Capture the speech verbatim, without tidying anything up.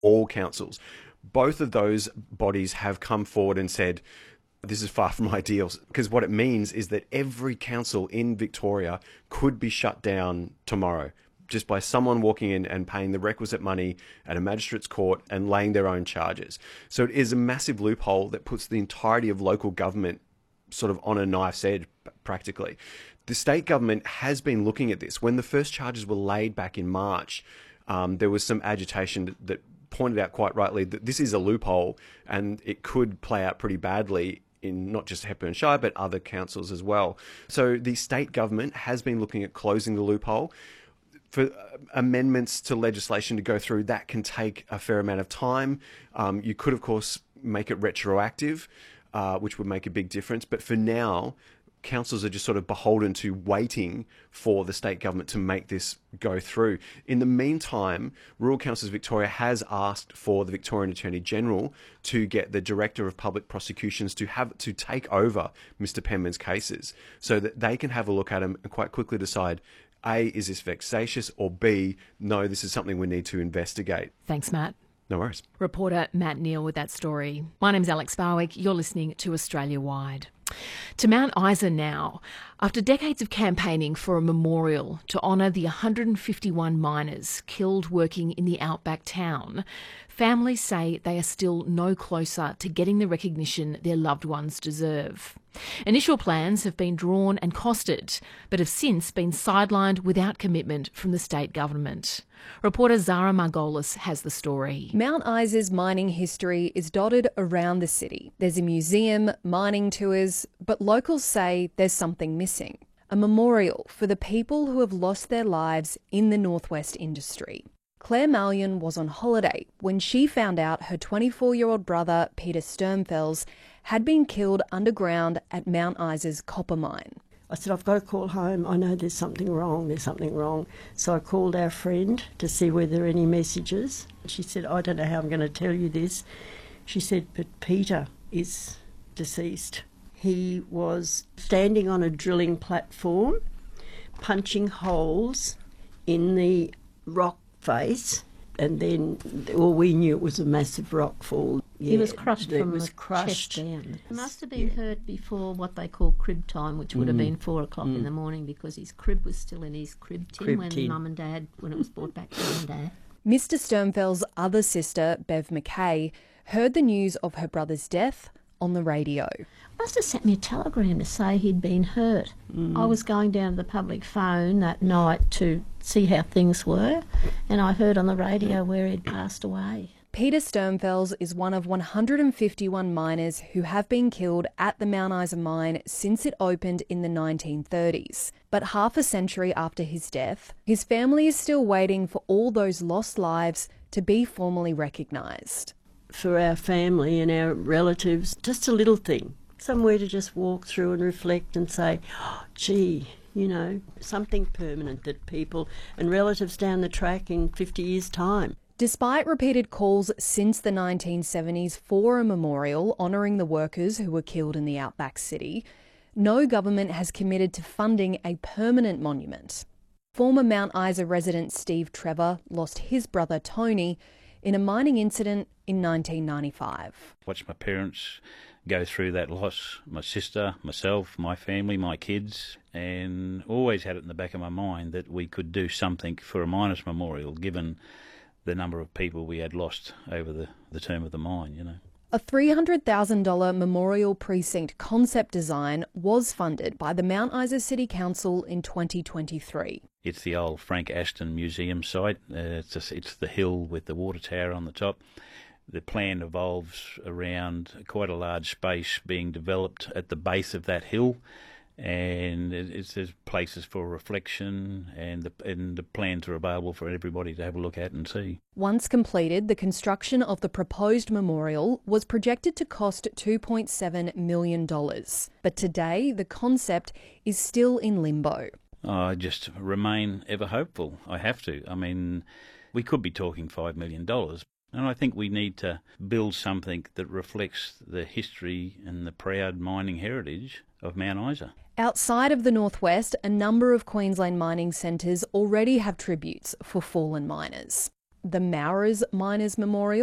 all councils. Both of those bodies have come forward and said, this is far from ideal, because what it means is that every council in Victoria could be shut down tomorrow just by someone walking in and paying the requisite money at a magistrate's court and laying their own charges. So it is a massive loophole that puts the entirety of local government sort of on a knife's edge, practically. The state government has been looking at this. When the first charges were laid back in March, um, there was some agitation that, that pointed out quite rightly that this is a loophole and it could play out pretty badly in not just Hepburn Shire, but other councils as well. So the state government has been looking at closing the loophole. For amendments to legislation to go through, that can take a fair amount of time. Um, you could, of course, make it retroactive, uh, which would make a big difference. But for now, councils are just sort of beholden to waiting for the state government to make this go through. In the meantime, Rural Councils Victoria has asked for the Victorian Attorney General to get the Director of Public Prosecutions to have to take over Mister Penman's cases so that they can have a look at them and quite quickly decide, A, is this vexatious, or B, no, this is something we need to investigate. Thanks, Matt. No worries. Reporter Matt Neal with that story. My name's Alex Barwick. You're listening to Australia Wide. To Mount Isa now. After decades of campaigning for a memorial to honour the one hundred fifty-one miners killed working in the outback town, families say they are still no closer to getting the recognition their loved ones deserve. Initial plans have been drawn and costed, but have since been sidelined without commitment from the state government. Reporter Zara Margolis has the story. Mount Isa's mining history is dotted around the city. There's a museum, mining tours, but locals say there's something missing. A memorial for the people who have lost their lives in the northwest industry. Claire Malyon was on holiday when she found out her twenty-four-year-old brother, Peter Sturmfels, had been killed underground at Mount Isa's copper mine. I said, I've got to call home. I know there's something wrong. There's something wrong. So I called our friend to see whether there are any messages. She said, I don't know how I'm going to tell you this. She said, but Peter is deceased. He was standing on a drilling platform, punching holes in the rock face, and then, well, we knew it was a massive rock fall. Yeah, he was crushed it from was the crushed. chest down. He must have been yeah. hurt before what they call crib time, which would mm. have been four o'clock mm. in the morning, because his crib was still in his crib tin crib when tin. Mum and Dad, when it was brought back to Mum and Dad. Mister Sturmfels' other sister, Bev McKay, heard the news of her brother's death on the radio. Must have sent me a telegram to say he'd been hurt. Mm. I was going down to the public phone that night to see how things were, and I heard on the radio where he'd passed away. Peter Sturmfels is one of one hundred fifty-one miners who have been killed at the Mount Isa mine since it opened in the nineteen thirties. But half a century after his death, his family is still waiting for all those lost lives to be formally recognised. For our family and our relatives, just a little thing, somewhere to just walk through and reflect and say, oh, gee, you know, something permanent that people and relatives down the track in fifty years' time. Despite repeated calls since the nineteen seventies for a memorial honouring the workers who were killed in the outback city, no government has committed to funding a permanent monument. Former Mount Isa resident Steve Trevor lost his brother Tony in a mining incident in nineteen ninety-five. Watched my parents go through that loss, my sister, myself, my family, my kids, and always had it in the back of my mind that we could do something for a miners' memorial, given the number of people we had lost over the, the term of the mine, you know. A three hundred thousand dollars memorial precinct concept design was funded by the Mount Isa City Council in twenty twenty-three. It's the old Frank Aston Museum site. Uh, it's, a, it's the hill with the water tower on the top. The plan evolves around quite a large space being developed at the base of that hill, and it's, there's places for reflection, and the, and the plans are available for everybody to have a look at and see. Once completed, the construction of the proposed memorial was projected to cost two point seven million dollars. But today, the concept is still in limbo. I just remain ever hopeful. I have to. I mean, we could be talking five million dollars. And I think we need to build something that reflects the history and the proud mining heritage of Mount Isa. Outside of the northwest, a number of Queensland mining centres already have tributes for fallen miners. the Maurers Miners Memorial.